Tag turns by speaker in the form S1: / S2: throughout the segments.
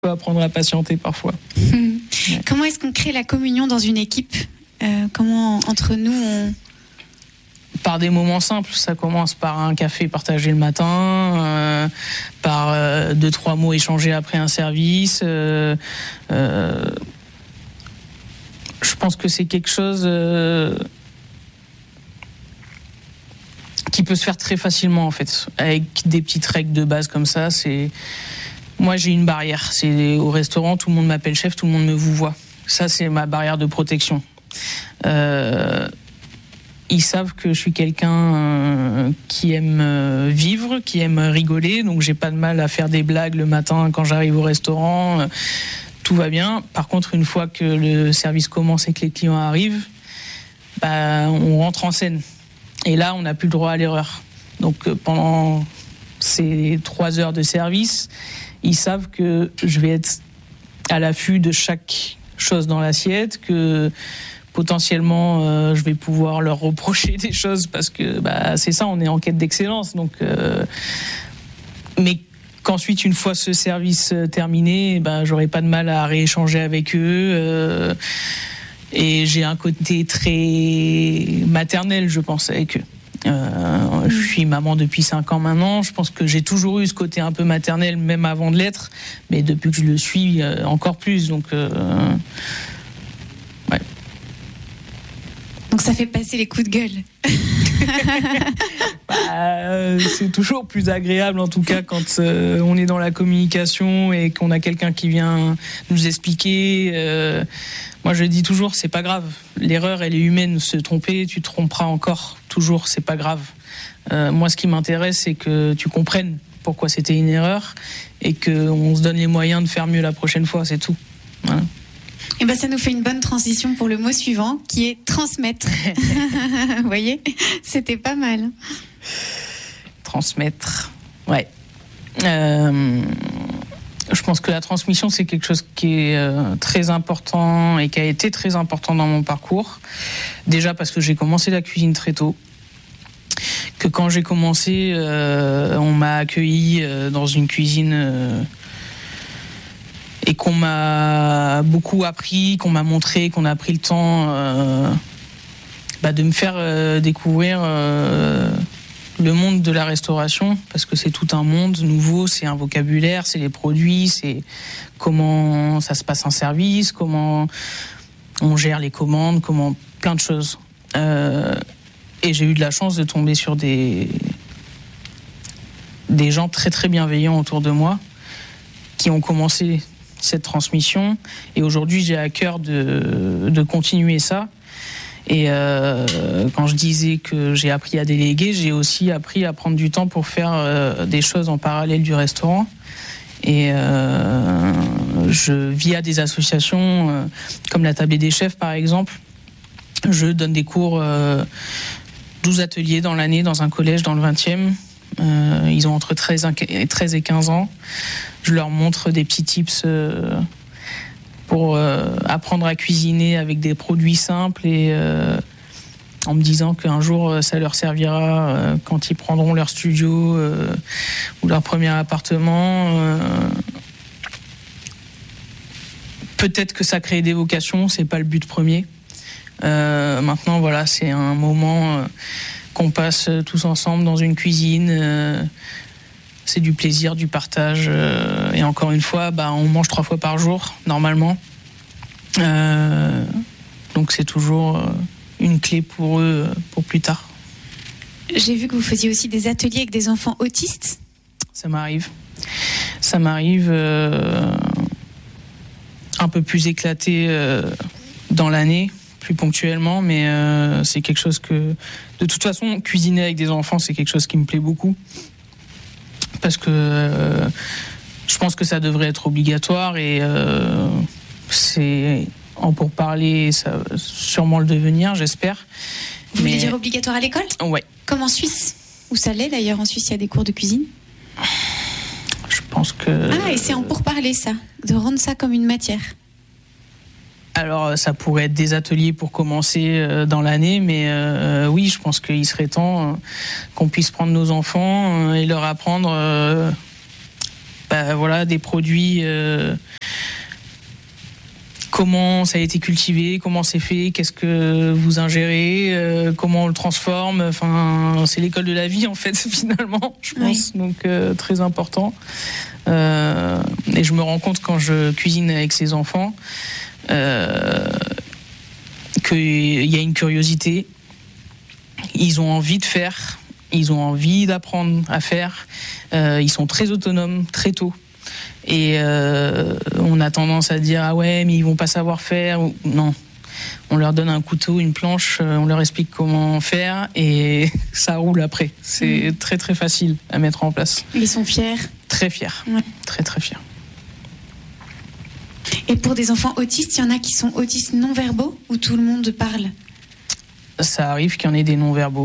S1: faut apprendre à patienter parfois.
S2: Ouais. Comment est-ce qu'on crée la communion dans une équipe ? Comment, entre nous,
S1: Par des moments simples. Ça commence par un café partagé le matin, par 2-3 mots échangés après un service. Je pense que c'est quelque chose qui peut se faire très facilement, en fait, avec des petites règles de base comme ça. Moi, j'ai une barrière. C'est au restaurant, tout le monde m'appelle chef, tout le monde me vouvoie. Ça, c'est ma barrière de protection. Ils savent que je suis quelqu'un qui aime vivre, qui aime rigoler, donc j'ai pas de mal à faire des blagues le matin quand j'arrive au restaurant. Tout va bien. Par contre, une fois que le service commence et que les clients arrivent, on rentre en scène. Et là, on n'a plus le droit à l'erreur. Donc pendant ces 3 heures de service, ils savent que je vais être à l'affût de chaque chose dans l'assiette, que potentiellement je vais pouvoir leur reprocher des choses parce que c'est ça, on est en quête d'excellence. Donc, mais qu'ensuite, une fois ce service terminé, j'aurai pas de mal à rééchanger avec eux. Et j'ai un côté très maternel, je pense, avec eux. Je suis maman depuis 5 ans maintenant. Je pense que j'ai toujours eu ce côté un peu maternel, même avant de l'être. Mais depuis que je le suis, encore plus. Donc, ouais.
S2: Donc ça fait passer les coups de gueule.
S1: C'est toujours plus agréable, en tout cas, quand on est dans la communication et qu'on a quelqu'un qui vient nous expliquer. Moi, je dis toujours, c'est pas grave. L'erreur, elle est humaine. Se tromper, tu te tromperas encore. Toujours, c'est pas grave. Moi, ce qui m'intéresse, c'est que tu comprennes pourquoi c'était une erreur et qu'on se donne les moyens de faire mieux la prochaine fois. C'est tout. Voilà.
S2: Et ça nous fait une bonne transition pour le mot suivant, qui est transmettre. Vous voyez, c'était pas mal.
S1: Transmettre, ouais. Je pense que la transmission, c'est quelque chose qui est très important et qui a été très important dans mon parcours. Déjà parce que j'ai commencé la cuisine très tôt. Que quand j'ai commencé, on m'a accueilli dans une cuisine et qu'on m'a beaucoup appris, qu'on m'a montré, qu'on a pris le temps de me faire découvrir le monde de la restauration, parce que c'est tout un monde nouveau, c'est un vocabulaire, c'est les produits, c'est comment ça se passe en service, comment on gère les commandes, comment plein de choses. Et j'ai eu de la chance de tomber sur des gens très très bienveillants autour de moi qui ont commencé cette transmission, et aujourd'hui j'ai à cœur de continuer ça. Et quand je disais que j'ai appris à déléguer, j'ai aussi appris à prendre du temps pour faire des choses en parallèle du restaurant. Et via des associations comme la Tablée des chefs par exemple, je donne des cours, 12 ateliers dans l'année dans un collège dans le 20e. Ils ont entre 13 et 15 ans. Je leur montre des petits tips pour apprendre à cuisiner avec des produits simples, et en me disant qu'un jour ça leur servira quand ils prendront leur studio ou leur premier appartement. Peut-être que ça crée des vocations, c'est pas le but premier. Maintenant, voilà, c'est un moment qu'on passe tous ensemble dans une cuisine. C'est du plaisir, du partage. Et encore une fois, on mange 3 fois par jour, normalement. Donc c'est toujours une clé pour eux, pour plus tard.
S2: J'ai vu que vous faisiez aussi des ateliers avec des enfants autistes.
S1: Ça m'arrive. Ça m'arrive un peu plus éclaté dans l'année, plus ponctuellement, mais c'est quelque chose que... De toute façon, cuisiner avec des enfants, c'est quelque chose qui me plaît beaucoup. Parce que je pense que ça devrait être obligatoire, et c'est en pourparler, ça va sûrement le devenir, j'espère.
S2: Vous voulez dire obligatoire à l'école ?
S1: Ouais.
S2: Comme en Suisse, où ça l'est d'ailleurs. En Suisse, il y a des cours de cuisine.
S1: Je pense que...
S2: Ah, et c'est en pourparler ça, de rendre ça comme une matière.
S1: Alors, ça pourrait être des ateliers pour commencer dans l'année, mais oui, je pense qu'il serait temps qu'on puisse prendre nos enfants et leur apprendre des produits. Comment ça a été cultivé, comment c'est fait, qu'est-ce que vous ingérez, comment on le transforme. Enfin, c'est l'école de la vie en fait finalement, je pense. Oui. Donc très important. Et je me rends compte quand je cuisine avec ces enfants qu'il y a une curiosité. Ils ont envie de faire, ils ont envie d'apprendre à faire. Ils sont très autonomes très tôt. Et on a tendance à dire ah ouais mais ils vont pas savoir faire. Non, on leur donne un couteau, une planche, on leur explique comment faire et ça roule après. C'est très très facile à mettre en place.
S2: Ils sont fiers.
S1: Très fiers, ouais. Très très fiers.
S2: Et pour des enfants autistes, il y en a qui sont autistes non-verbaux ou tout le monde parle?
S1: Ça arrive qu'il y en ait des non-verbaux.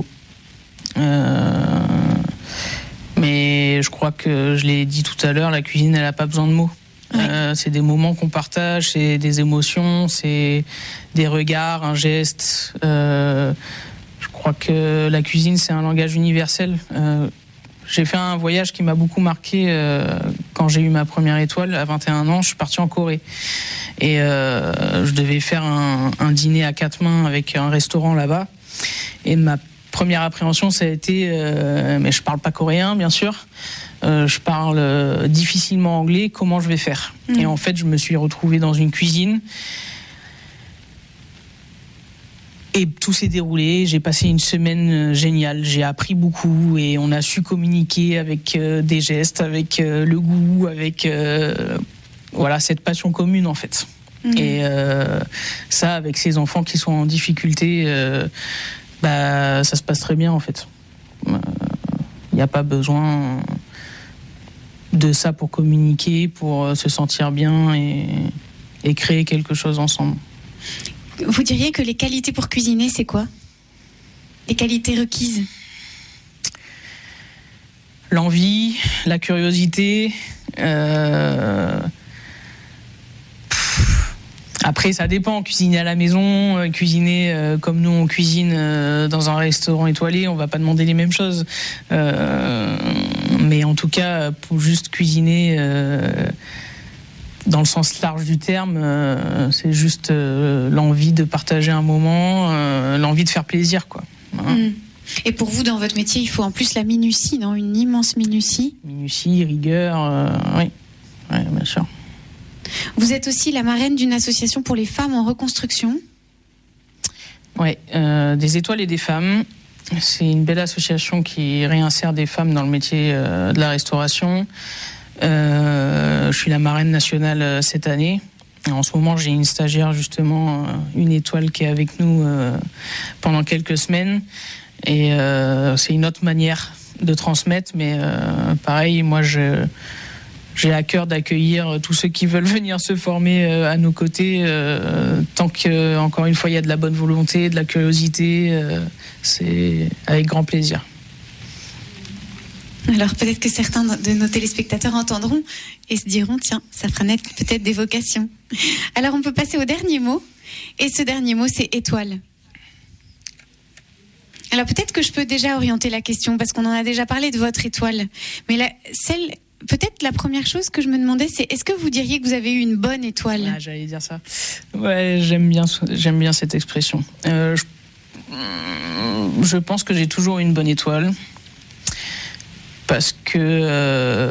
S1: Mais je crois que je l'ai dit tout à l'heure, la cuisine, elle n'a pas besoin de mots. Ouais. C'est des moments qu'on partage, c'est des émotions, c'est des regards, un geste. Je crois que la cuisine, c'est un langage universel. J'ai fait un voyage qui m'a beaucoup marqué quand j'ai eu ma première étoile. À 21 ans, je suis parti en Corée. Et je devais faire un dîner à 4 mains avec un restaurant là-bas. Et ma première appréhension, ça a été, mais je parle pas coréen, bien sûr. Je parle difficilement anglais. Comment je vais faire ? Et en fait, je me suis retrouvé dans une cuisine. Et tout s'est déroulé. J'ai passé une semaine géniale. J'ai appris beaucoup et on a su communiquer avec des gestes, avec le goût, avec cette passion commune en fait. Et ça, avec ces enfants qui sont en difficulté. Ça se passe très bien en fait. Il n'y a pas besoin de ça pour communiquer, pour se sentir bien et créer quelque chose ensemble.
S2: Vous diriez que les qualités pour cuisiner, c'est quoi ? Les qualités requises ?
S1: L'envie, la curiosité. Après, ça dépend. Cuisiner à la maison, cuisiner comme nous on cuisine dans un restaurant étoilé, on va pas demander les mêmes choses. Mais en tout cas, pour juste cuisiner dans le sens large du terme, c'est juste l'envie de partager un moment, l'envie de faire plaisir, quoi. Voilà.
S2: Et pour vous, dans votre métier, il faut en plus la minutie, non ? Une immense minutie.
S1: Minutie, rigueur, oui, bien sûr.
S2: Vous êtes aussi la marraine d'une association pour les femmes en reconstruction.
S1: Oui, des étoiles et des femmes. C'est une belle association qui réinsère des femmes dans le métier de la restauration. Je suis la marraine nationale cette année. Et en ce moment, j'ai une stagiaire, justement, une étoile qui est avec nous pendant quelques semaines. Et c'est une autre manière de transmettre. Mais pareil, moi, j'ai à cœur d'accueillir tous ceux qui veulent venir se former à nos côtés. Tant qu'encore une fois, il y a de la bonne volonté, de la curiosité, c'est avec grand plaisir.
S2: Alors peut-être que certains de nos téléspectateurs entendront et se diront, tiens, ça fera naître peut-être des vocations. Alors on peut passer au dernier mot. Et ce dernier mot, c'est étoile. Alors peut-être que je peux déjà orienter la question, parce qu'on en a déjà parlé de votre étoile. Mais peut-être la première chose que je me demandais, c'est est-ce que vous diriez que vous avez eu une bonne étoile ?
S1: Ah, j'allais dire ça. Ouais, j'aime bien cette expression. Je pense que j'ai toujours eu une bonne étoile. Parce que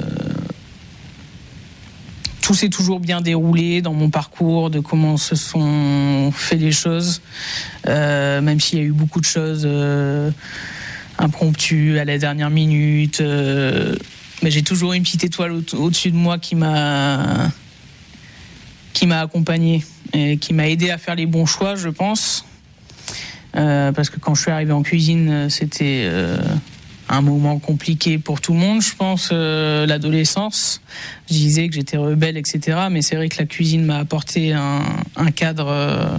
S1: tout s'est toujours bien déroulé dans mon parcours, de comment se sont fait les choses, même s'il y a eu beaucoup de choses impromptues à la dernière minute. Mais j'ai toujours une petite étoile au-dessus de moi qui m'a accompagné et qui m'a aidé à faire les bons choix, je pense. Parce que quand je suis arrivé en cuisine, c'était un moment compliqué pour tout le monde, je pense, l'adolescence. Je disais que j'étais rebelle, etc. Mais c'est vrai que la cuisine m'a apporté un cadre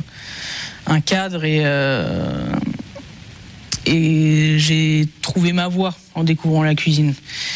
S1: et j'ai trouvé ma voie en découvrant la cuisine.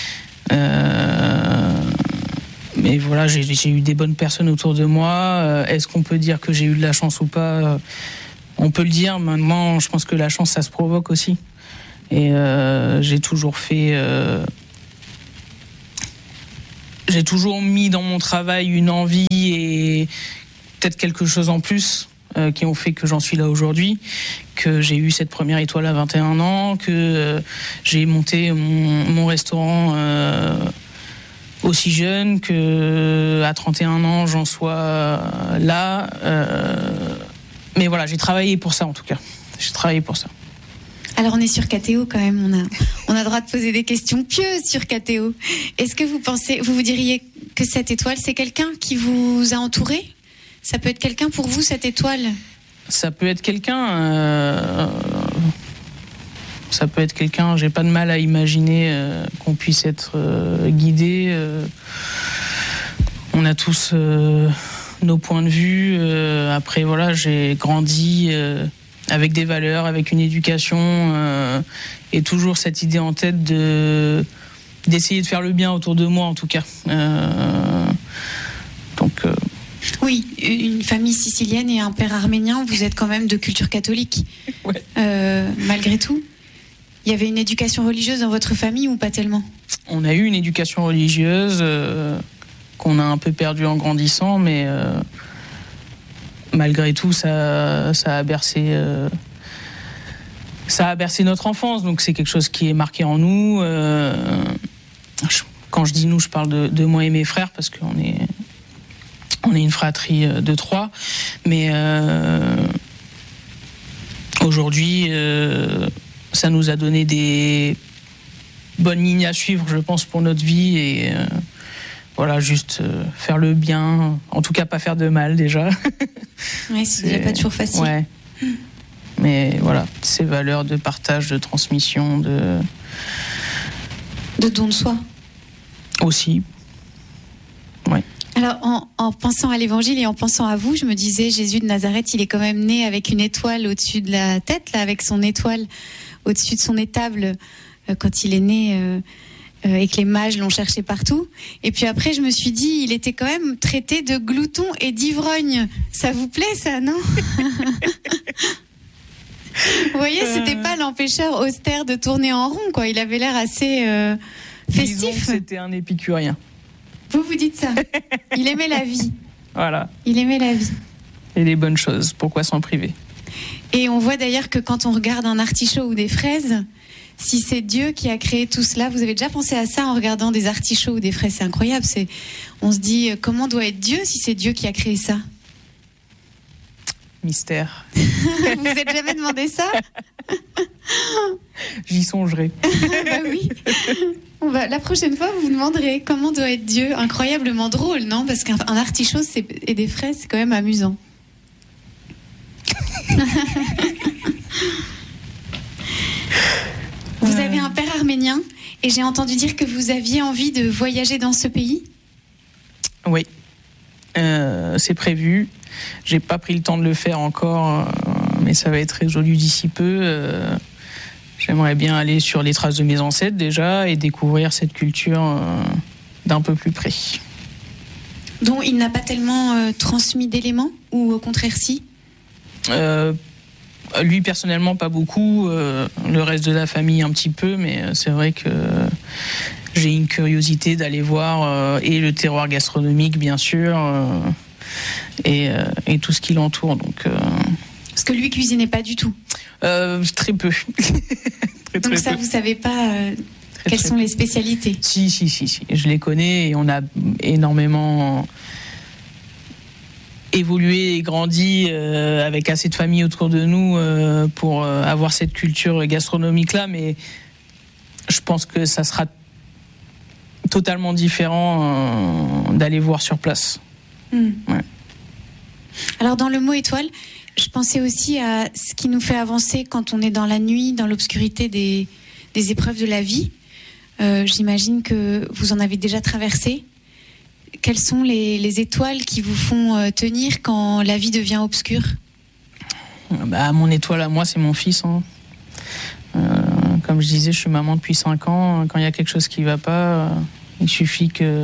S1: Mais voilà, j'ai eu des bonnes personnes autour de moi. Est-ce qu'on peut dire que j'ai eu de la chance ou pas ? On peut le dire. Maintenant, je pense que la chance, ça se provoque aussi. Et j'ai toujours fait j'ai toujours mis dans mon travail une envie et peut-être quelque chose en plus qui ont fait que j'en suis là aujourd'hui, que j'ai eu cette première étoile à 21 ans, que j'ai monté mon restaurant aussi jeune, que à 31 ans j'en sois là. Mais voilà, j'ai travaillé pour ça en tout cas. J'ai travaillé pour ça.
S2: Alors on est sur KTO quand même, on a le droit de poser des questions pieuses sur KTO. Est-ce que vous diriez que cette étoile, c'est quelqu'un qui vous a entouré ? Ça peut être quelqu'un pour vous, cette étoile ?
S1: Ça peut être quelqu'un. Ça peut être quelqu'un. J'ai pas de mal à imaginer qu'on puisse être guidé. On a tous nos points de vue. Après, voilà, j'ai grandi avec des valeurs, avec une éducation et toujours cette idée en tête d'essayer de faire le bien autour de moi, en tout cas.
S2: Oui, une famille sicilienne et un père arménien, vous êtes quand même de culture catholique.
S1: Ouais.
S2: Malgré tout, il y avait une éducation religieuse dans votre famille ou pas tellement ?
S1: On a eu une éducation religieuse qu'on a un peu perdue en grandissant, mais malgré tout, ça a bercé notre enfance. Donc c'est quelque chose qui est marqué en nous. Quand je dis nous, je parle de moi et mes frères parce qu'on est une fratrie de 3, mais aujourd'hui, ça nous a donné des bonnes lignes à suivre, je pense, pour notre vie et voilà, juste faire le bien, en tout cas pas faire de mal déjà.
S2: Ouais, c'est pas toujours facile.
S1: Ouais. Mais voilà, ces valeurs de partage, de transmission, de
S2: don de soi.
S1: Aussi. Ouais.
S2: Alors, en pensant à l'évangile et en pensant à vous, je me disais, Jésus de Nazareth, il est quand même né avec une étoile au-dessus de la tête, là, avec son étoile au-dessus de son étable quand il est né et que les mages l'ont cherché partout. Et puis après, je me suis dit, il était quand même traité de glouton et d'ivrogne. Ça vous plaît, ça, non ? Vous voyez, c'était pas l'empêcheur austère de tourner en rond, quoi. Il avait l'air assez festif.
S1: Disons que c'était un épicurien.
S2: Vous dites ça. Il aimait la vie.
S1: Voilà.
S2: Il aimait la vie.
S1: Et les bonnes choses. Pourquoi s'en priver ?
S2: Et on voit d'ailleurs que quand on regarde un artichaut ou des fraises, si c'est Dieu qui a créé tout cela, vous avez déjà pensé à ça en regardant des artichauts ou des fraises ? C'est incroyable. On se dit, comment doit être Dieu si c'est Dieu qui a créé ça ?
S1: Mystère.
S2: Vous vous êtes jamais demandé ça ?
S1: J'y songerai.
S2: Bah oui. La prochaine fois, vous vous demanderez comment doit être Dieu. Incroyablement drôle, non ? Parce qu'un artichaut et des fraises, c'est quand même amusant. Vous avez un père arménien et j'ai entendu dire que vous aviez envie de voyager dans ce pays ?
S1: Oui. C'est prévu. J'ai pas pris le temps de le faire encore, mais ça va être résolu d'ici peu. J'aimerais bien aller sur les traces de mes ancêtres déjà et découvrir cette culture d'un peu plus près.
S2: Dont il n'a pas tellement transmis d'éléments ou au contraire si ?
S1: Lui personnellement pas beaucoup, le reste de la famille un petit peu, mais c'est vrai que j'ai une curiosité d'aller voir et le terroir gastronomique bien sûr et tout ce qui l'entoure. Donc,
S2: parce que lui cuisinait pas du tout.
S1: Très peu.
S2: Donc ça, vous savez pas quelles sont les spécialités ?
S1: Si, je les connais et on a énormément évolué et grandi avec assez de familles autour de nous pour avoir cette culture gastronomique-là, mais je pense que ça sera totalement différent d'aller voir sur place. Ouais.
S2: Alors dans le mot étoile, je pensais aussi à ce qui nous fait avancer quand on est dans la nuit, dans l'obscurité des épreuves de la vie. J'imagine que vous en avez déjà traversé. Quelles sont les étoiles qui vous font tenir quand la vie devient obscure ?
S1: Mon étoile à moi, c'est mon fils. Comme je disais, je suis maman depuis 5 ans. Quand il y a quelque chose qui ne va pas, il suffit que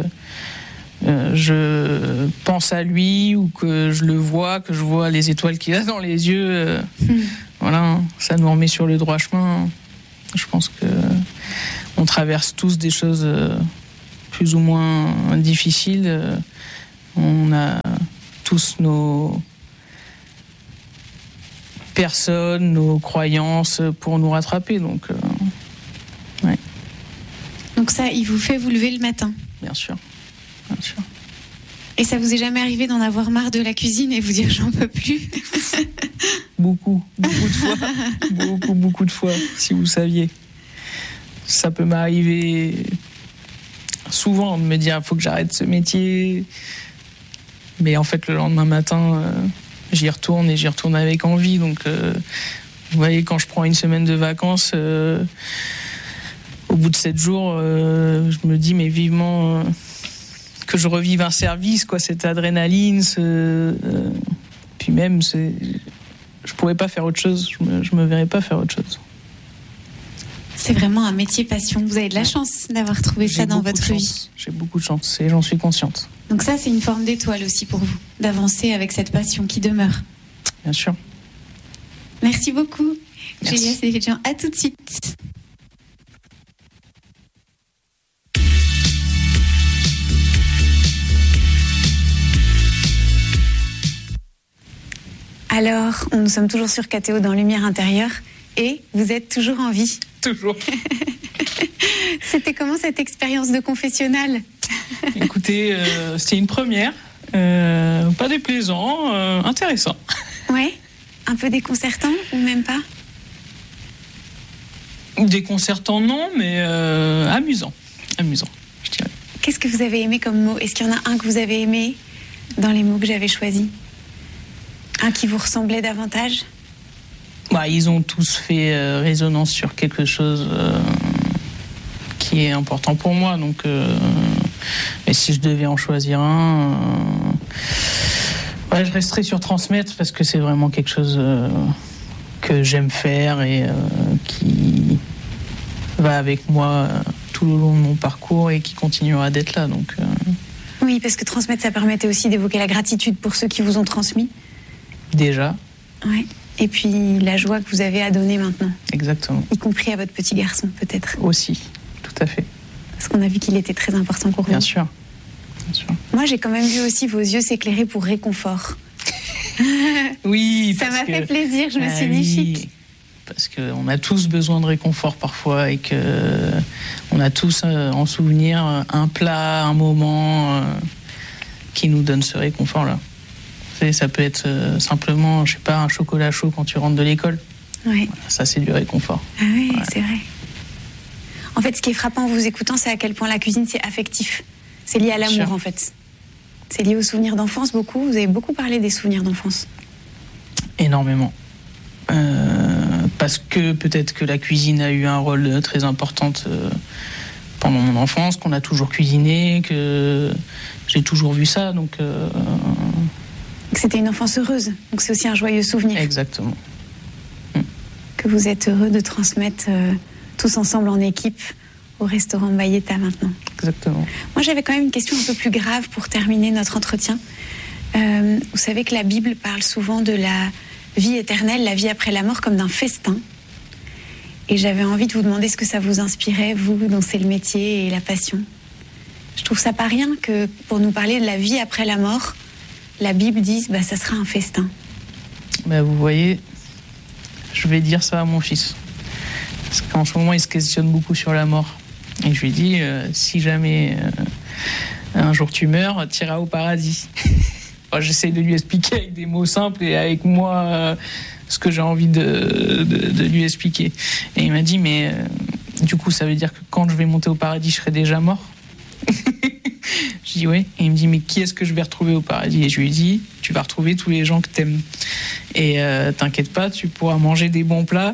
S1: je pense à lui ou que je le vois, que je vois les étoiles qu'il a dans les yeux. Voilà, ça nous remet sur le droit chemin. Je pense que on traverse tous des choses plus ou moins difficiles, on a tous nos personnes, nos croyances pour nous rattraper. Donc, ouais.
S2: Donc ça, il vous fait vous lever le matin?
S1: Bien sûr, bien sûr.
S2: Et ça vous est jamais arrivé d'en avoir marre de la cuisine et vous dire j'en peux plus?
S1: Beaucoup de fois. beaucoup de fois, si vous saviez. Ça peut m'arriver souvent de me dire faut que j'arrête ce métier. Mais en fait, le lendemain matin, j'y retourne et j'y retourne avec envie. Donc, vous voyez, quand je prends une semaine de vacances, au bout de 7 jours, je me dis mais vivement que je revive un service, quoi, cette adrénaline, puis même, je pourrais pas faire autre chose, je me verrais pas faire autre chose.
S2: C'est vraiment un métier passion. Vous avez de la chance d'avoir trouvé ça dans votre vie.
S1: J'ai beaucoup de chance et j'en suis consciente.
S2: Donc ça, c'est une forme d'étoile aussi pour vous, d'avancer avec cette passion qui demeure.
S1: Bien sûr.
S2: Merci beaucoup.
S1: Merci.
S2: Julia Sédjian, à tout de suite. Alors, nous sommes toujours sur KTO dans Lumière Intérieure et vous êtes toujours en vie.
S1: Toujours.
S2: C'était comment cette expérience de confessionnal?
S1: Écoutez, c'était une première, pas déplaisant, intéressant.
S2: Ouais, un peu déconcertant ou même pas?
S1: Déconcertant non, mais amusant, je dirais.
S2: Qu'est-ce que vous avez aimé comme mot? Est-ce qu'il y en a un que vous avez aimé dans les mots que j'avais choisis? Un qui vous ressemblait davantage?
S1: Bah, ils ont tous fait résonance sur quelque chose qui est important pour moi. Donc, et si je devais en choisir un, je resterais sur transmettre parce que c'est vraiment quelque chose que j'aime faire et qui va avec moi tout le long de mon parcours et qui continuera d'être là. Donc,
S2: Oui, parce que transmettre, ça permettait aussi d'évoquer la gratitude pour ceux qui vous ont transmis.
S1: Déjà.
S2: Ouais. Et puis la joie que vous avez à donner maintenant.
S1: Exactement.
S2: Y compris à votre petit garçon, peut-être.
S1: Aussi, tout à fait.
S2: Parce qu'on a vu qu'il était très important pour vous.
S1: Bien sûr.
S2: Moi, j'ai quand même vu aussi vos yeux s'éclairer pour réconfort.
S1: Oui.
S2: Ça m'a fait plaisir, je me suis dit chic.
S1: Parce qu'on a tous besoin de réconfort parfois et qu'on a tous en souvenir un plat, un moment qui nous donne ce réconfort-là. Ça peut être simplement, je sais pas, un chocolat chaud quand tu rentres de l'école.
S2: Ouais.
S1: Voilà, ça, c'est du réconfort.
S2: Ah oui,
S1: ouais.
S2: C'est vrai. En fait, ce qui est frappant en vous écoutant, c'est à quel point la cuisine, c'est affectif. C'est lié à l'amour, en fait. C'est lié aux souvenirs d'enfance, beaucoup. Vous avez beaucoup parlé des souvenirs d'enfance.
S1: Énormément. Parce que peut-être que la cuisine a eu un rôle très important pendant mon enfance, qu'on a toujours cuisiné, que j'ai toujours vu ça, donc...
S2: C'était une enfance heureuse, donc c'est aussi un joyeux souvenir.
S1: Exactement.
S2: Que vous êtes heureux de transmettre tous ensemble en équipe au restaurant Bayeta maintenant.
S1: Exactement.
S2: Moi, j'avais quand même une question un peu plus grave pour terminer notre entretien. Vous savez que la Bible parle souvent de la vie éternelle, la vie après la mort, comme d'un festin. Et j'avais envie de vous demander ce que ça vous inspirait, vous, dont c'est le métier et la passion. Je trouve ça pas rien que pour nous parler de la vie après la mort, la Bible dise ça sera un festin.
S1: Vous voyez, je vais dire ça à mon fils. Parce qu'en ce moment, il se questionne beaucoup sur la mort. Et je lui dis, si jamais un jour tu meurs, tu iras au paradis. J'essaie de lui expliquer avec des mots simples et avec moi ce que j'ai envie de lui expliquer. Et il m'a dit, mais du coup, ça veut dire que quand je vais monter au paradis, je serai déjà mort? Je dis oui. Et il me dit, mais qui est-ce que je vais retrouver au paradis? Et je lui dis, tu vas retrouver tous les gens que t'aimes. Et t'inquiète pas, tu pourras manger des bons plats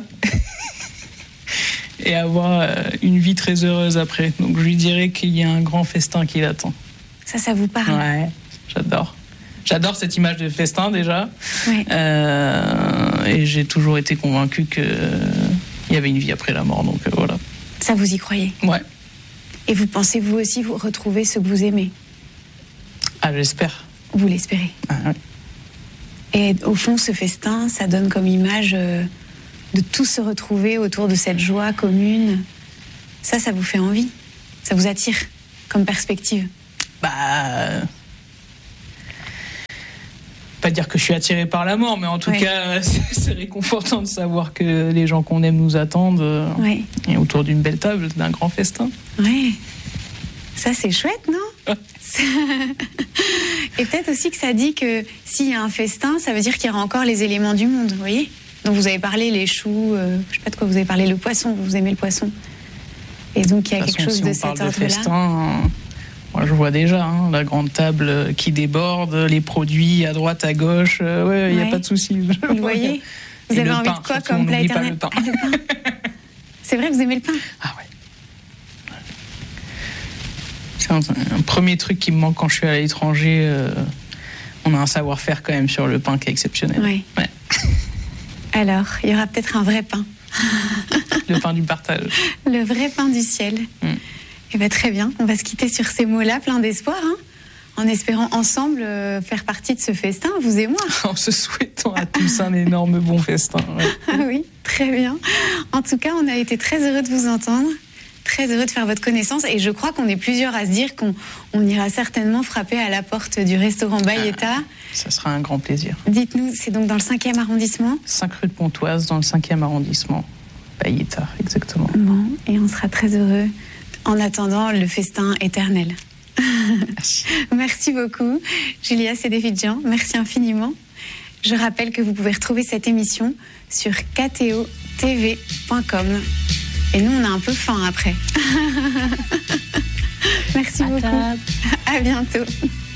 S1: et avoir une vie très heureuse après. Donc je lui dirais qu'il y a un grand festin qui l'attend.
S2: Ça vous parle?
S1: Ouais, j'adore. J'adore cette image de festin déjà.
S2: Ouais.
S1: Et j'ai toujours été convaincu qu'il y avait une vie après la mort. Donc voilà.
S2: Ça, vous y croyez?
S1: Ouais.
S2: Et vous pensez vous aussi vous retrouver ce que vous aimez?
S1: Ah, j'espère.
S2: Vous l'espérez?
S1: Ah, ouais.
S2: Et au fond, ce festin, ça donne comme image de tous se retrouver autour de cette joie commune. Ça vous fait envie? Ça vous attire? comme perspective?
S1: Pas dire que je suis attiré par la mort, mais en tout cas, c'est réconfortant de savoir que les gens qu'on aime nous attendent et autour d'une belle table, d'un grand festin.
S2: Oui, ça c'est chouette, non? Et peut-être aussi que ça dit que s'il y a un festin, ça veut dire qu'il y aura encore les éléments du monde, vous voyez? Donc vous avez parlé les choux, je sais pas de quoi vous avez parlé, le poisson, vous aimez le poisson. Et donc il y a quelque chose de cet ordre-là.
S1: Festin, moi, je vois déjà la grande table qui déborde, les produits à droite, à gauche. Il n'y a pas de souci.
S2: Vous voyez? Vous avez envie de quoi comme plat éternel?
S1: Pas le pain.
S2: C'est vrai, vous aimez le pain?
S1: Ah ouais. C'est un premier truc qui me manque quand je suis à l'étranger. On a un savoir-faire quand même sur le pain qui est exceptionnel.
S2: Ouais. Alors, il y aura peut-être un vrai pain.
S1: Le pain du partage.
S2: Le vrai pain du ciel. Eh bien, très bien, on va se quitter sur ces mots-là, plein d'espoir, en espérant ensemble faire partie de ce festin, vous et moi.
S1: En se souhaitant à tous un énorme bon festin.
S2: Oui, très bien. En tout cas, on a été très heureux de vous entendre, très heureux de faire votre connaissance, et je crois qu'on est plusieurs à se dire qu'on ira certainement frapper à la porte du restaurant Bayeta.
S1: Ça sera un grand plaisir.
S2: Dites-nous, c'est donc dans le 5e arrondissement?
S1: 5 rue de Pontoise, dans le 5e arrondissement. Bayeta, exactement.
S2: Bon, et on sera très heureux. En attendant le festin éternel.
S1: Merci.
S2: Merci beaucoup, Julia Sédéfidjian. Merci infiniment. Je rappelle que vous pouvez retrouver cette émission sur ktotv.com. Et nous, on a un peu faim après. Merci beaucoup. À bientôt.